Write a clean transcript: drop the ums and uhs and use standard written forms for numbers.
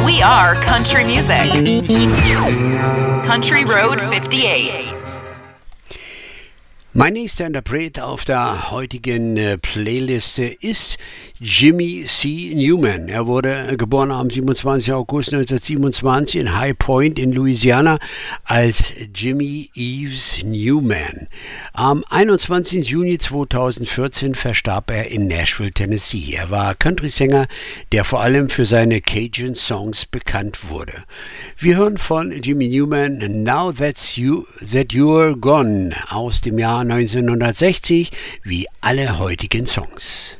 We are country music. Country Road 58. Mein nächster Interpret auf der heutigen Playliste ist Jimmy C. Newman. Er wurde geboren am 27. August 1927 in High Point in Louisiana als Jimmy Eves Newman. Am 21. Juni 2014 verstarb er in Nashville, Tennessee. Er war Country-Sänger, der vor allem für seine Cajun-Songs bekannt wurde. Wir hören von Jimmy Newman Now That You're Gone aus dem Jahr 1960, wie alle heutigen Songs.